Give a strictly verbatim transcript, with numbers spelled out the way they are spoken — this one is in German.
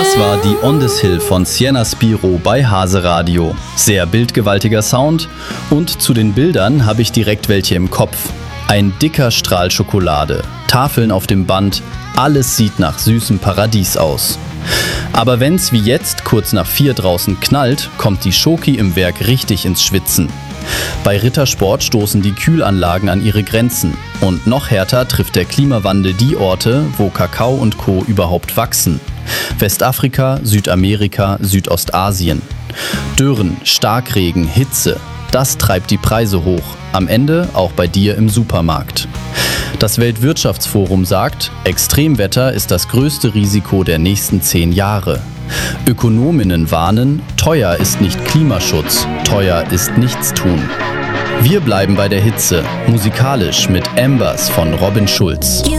Das war die On This Hill von Sienna Spiro bei Hase Radio. Sehr bildgewaltiger Sound und zu den Bildern habe ich direkt welche im Kopf. Ein dicker Strahl Schokolade, Tafeln auf dem Band, alles sieht nach süßem Paradies aus. Aber wenn's wie jetzt kurz nach vier draußen knallt, kommt die Schoki im Werk richtig ins Schwitzen. Bei Rittersport stoßen die Kühlanlagen an ihre Grenzen. Und noch härter trifft der Klimawandel die Orte, wo Kakao und Co. überhaupt wachsen. Westafrika, Südamerika, Südostasien. Dürren, Starkregen, Hitze, das treibt die Preise hoch. Am Ende auch bei dir im Supermarkt. Das Weltwirtschaftsforum sagt, Extremwetter ist das größte Risiko der nächsten zehn Jahre. Ökonominnen warnen, teuer ist nicht Klimaschutz, teuer ist Nichtstun. Wir bleiben bei der Hitze, musikalisch mit Embers von Robin Schulz.